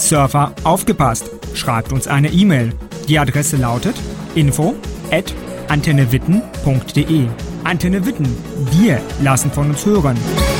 Surfer aufgepasst! Schreibt uns eine E-Mail. Die Adresse lautet info@antennewitten.de. Antenne Witten. Wir lassen von uns hören.